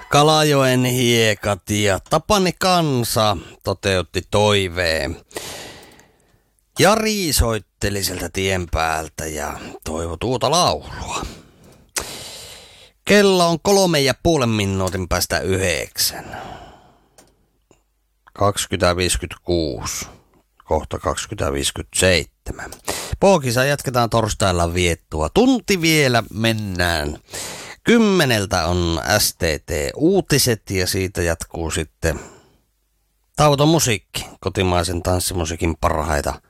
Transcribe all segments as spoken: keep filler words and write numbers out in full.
Kalajoen hiekat ja Tapani Kansa toteutti toiveen. Jari soitteli sieltä tien päältä ja toivoi tuota laulua. Kello on kolme ja puolen minuutin päästä yhdeksän. kaksikymmentä viisikymmentäkuusi. Kohta kaksikymmentä viisikymmentäseitsemän. Pookissa jatketaan torstailla viettua. Tunti vielä mennään. Kymmeneltä on S T T-uutiset ja siitä jatkuu sitten tauoton musiikki. Kotimaisen tanssimusiikin parhaita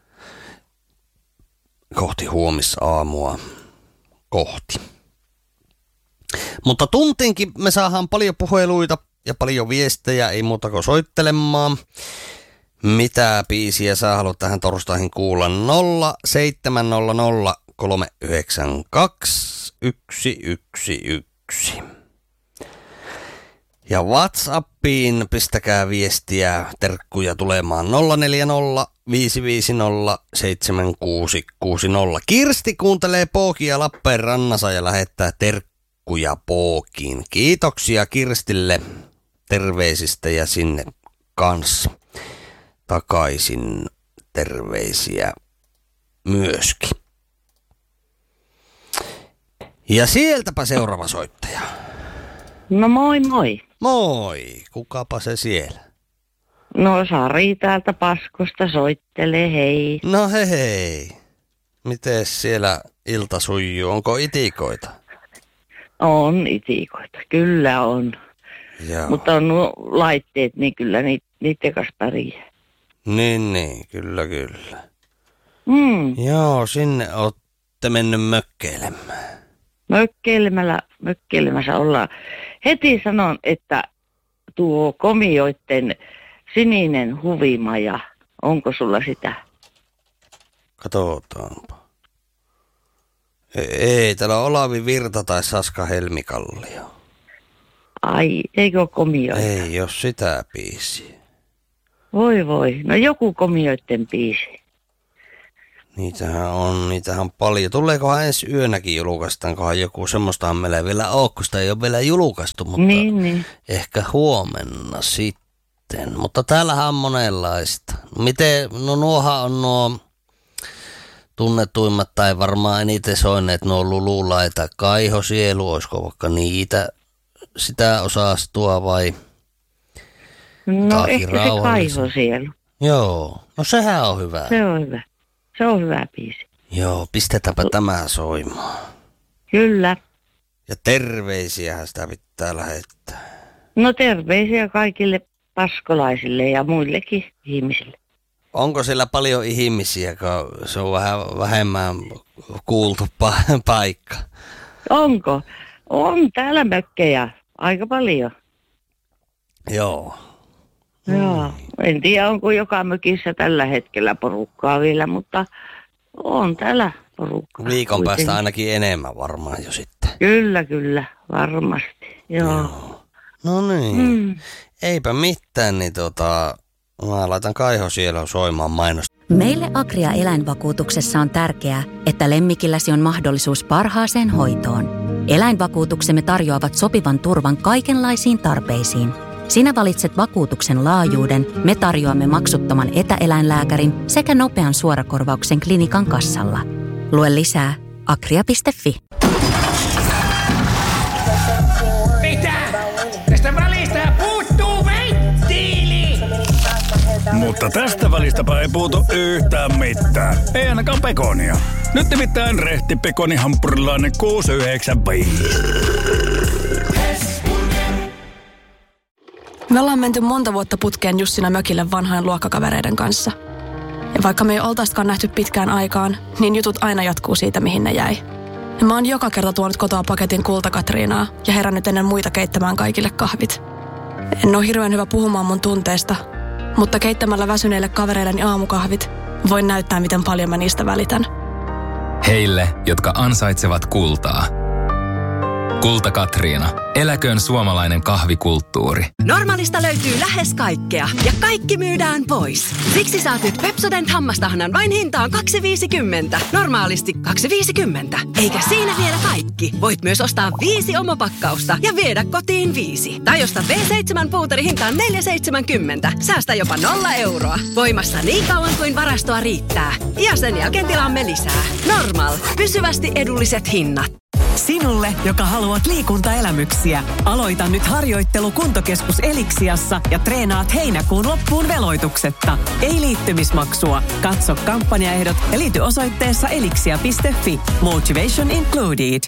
kohti huomisaamua kohti. Mutta tuntiinkin me saadaan paljon puheluita ja paljon viestejä, ei muuta kuin soittelemaan. Mitä biisiä sä haluat tähän torstaihin kuulla? nolla seitsemän nolla nolla kolme yhdeksän kaksi yksi yksi yksi. Ja WhatsAppiin pistäkää viestiä, terkkuja tulemaan nolla neljä nolla viisi viisi nolla seitsemän kuusi kuusi nolla. Kirsti kuuntelee Pookia Lappeenrannassa ja lähettää terkkuja Pookiin. Kiitoksia Kirstille terveisistä ja sinne kanssa takaisin terveisiä myöskin. Ja sieltäpä seuraava soittaja. No moi moi. Moi, kukapa se siellä? No Sari täältä Paskosta soittelee, hei. No hei hei. Mites siellä ilta sujuu? Onko itikoita? On itikoita, kyllä on. Joo. Mutta on nuo laitteet, niin kyllä niitä, niitä kanssa pärjää. Niin, niin, kyllä, kyllä. Mm. Joo, sinne ootte mennyt mökkeilemään. Mökkeilemällä, mökkeilemässä ollaan. Heti sanon, että tuo komioitten sininen huvimaja, onko sulla sitä? Katsotaanpa. Ei, ei täällä on Olavi Virta tai Saska Helmikallio. Ai, eikö ole komioita? Ei, jos sitä biisiä. Voi voi, no joku komioitten biisi. Niitähän on, niitähän on paljon. Tuleekohan ensi yönäkin julkaistaankohan joku, semmoistahan meillä vielä ole, kun sitä ei ole vielä julkaistu, mutta niin, niin. Ehkä huomenna sitten. Mutta täällähän on monenlaista. Miten, no nuohan on nuo tunnetuimmat tai varmaan eniten soineet nuo Lululaita. Kaiho sielu, olisiko vaikka niitä sitä osastua vai? No ehkä se Kaiho sielu. Joo, no sehän on hyvä. Se on hyvä. Se on hyvä biisi. Joo, pistetäänpä no. tämä soimaan. Kyllä. Ja terveisiähän sitä pitää lähettää. No terveisiä kaikille paskolaisille ja muillekin ihmisille. Onko siellä paljon ihmisiä, kun se on vähän vähemmän kuultu pa- paikka? Onko? On täällä mökkejä aika paljon. Joo. Joo, en tiedä onko joka mökissä tällä hetkellä porukkaa vielä, mutta on täällä porukkaa. Viikon kuitenkin. Päästä ainakin enemmän varmaan jo sitten. Kyllä, kyllä, varmasti, joo. joo. No niin, mm. Eipä mitään, niin tota, mä laitan Kaiho siellä soimaan mainosta. Meille Agria eläinvakuutuksessa on tärkeää, että lemmikilläsi on mahdollisuus parhaaseen hoitoon. Eläinvakuutuksemme tarjoavat sopivan turvan kaikenlaisiin tarpeisiin. Sinä valitset vakuutuksen laajuuden, me tarjoamme maksuttoman etäeläinlääkärin sekä nopean suorakorvauksen klinikan kassalla. Lue lisää agria piste fi. Mitä? Tästä välistä puuttuu venttiili! Mutta tästä välistäpä ei puutu yhtään mitään. Ei ainakaan pekonia. Nyt nimittäin rehti pekonihampurilainen kuusi yhdeksän Me ollaan menty monta vuotta putkeen Jussina mökille vanhojen luokkakavereiden kanssa. Ja vaikka me ei oltaisikaan nähty pitkään aikaan, niin jutut aina jatkuu siitä, mihin ne jäi. Ja mä oon joka kerta tuonut kotoa paketin kultakatriinaa ja herännyt ennen muita keittämään kaikille kahvit. En oo hirveän hyvä puhumaan mun tunteista, mutta keittämällä väsyneille kavereilleni aamukahvit voin näyttää, miten paljon mä niistä välitän. Heille, jotka ansaitsevat kultaa. Kulta Katriina. Eläköön suomalainen kahvikulttuuri. Normaalista löytyy lähes kaikkea ja kaikki myydään pois. Siksi saat nyt Pepsodent hammastahnan vain hintaan kaksi viisikymmentä. Normaalisti kaksi viisikymmentä. Eikä siinä vielä kaikki. Voit myös ostaa viisi omopakkausta ja viedä kotiin viisi. Tai ostaa B seitsemän puuteri hintaan neljä seitsemänkymmentä. Säästä jopa nolla euroa. Voimassa niin kauan kuin varastoa riittää. Ja sen jälkeen tilaamme lisää. Normal. Pysyvästi edulliset hinnat. Sinulle, joka haluat liikuntaelämyksiä, aloita nyt harjoittelu Kuntokeskus Eliksiassa ja treenaat heinäkuun loppuun veloituksetta. Ei liittymismaksua. Katso kampanjaehdot ja liity osoitteessa eliksia piste fi. Motivation included.